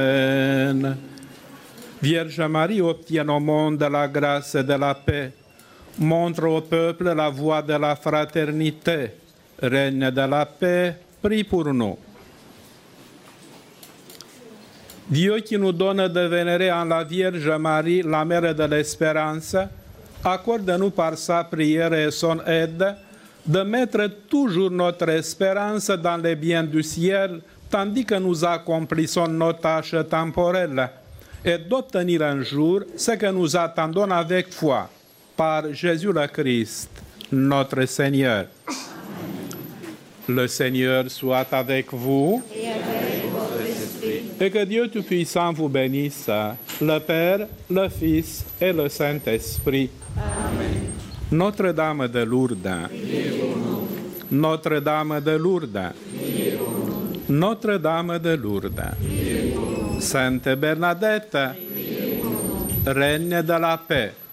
Vierge Marie, obtient au monde la grâce de la paix. Montre au peuple la voie de la fraternité. Reine de la paix, prie pour nous. Dieu qui nous donne de vénérer en la Vierge Marie, la mère de l'espérance, accorde-nous par sa prière et son aide de mettre toujours notre espérance dans les biens du ciel, tandis que nous accomplissons nos tâches temporelles, et d'obtenir un jour ce que nous attendons avec foi, par Jésus le Christ, notre Seigneur. Le Seigneur soit avec vous. Et avec votre esprit. Et que Dieu Tout-Puissant vous bénisse, le Père, le Fils et le Saint-Esprit. Amen. Notre-Dame de Lourdes. Notre-Dame de Lourdes. Notre-Dame de Lourdes. Sainte Bernadette, Reine de la paix.